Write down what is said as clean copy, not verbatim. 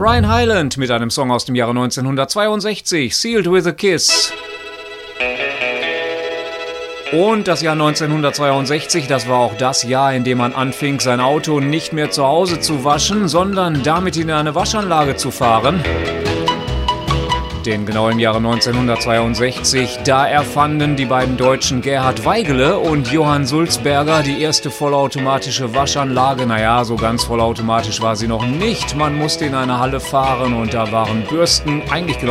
Brian Hyland mit einem Song aus dem Jahre 1962, Sealed with a Kiss. Und das Jahr 1962, das war auch das Jahr, in dem man anfing, sein Auto nicht mehr zu Hause zu waschen, sondern damit in eine Waschanlage zu fahren. Denn genau im Jahre 1962, da erfanden die beiden Deutschen Gerhard Weigele und Johann Sulzberger die erste vollautomatische Waschanlage. Naja, so ganz vollautomatisch war sie noch nicht. Man musste in eine Halle fahren und da waren Bürsten eigentlich